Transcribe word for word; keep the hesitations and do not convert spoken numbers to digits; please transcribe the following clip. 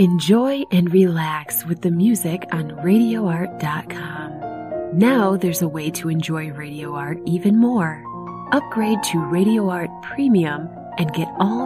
Enjoy and relax with the music on radio art dot com. Now there's a way to enjoy Radio Art even more. Upgrade to Radio Art Premium and get all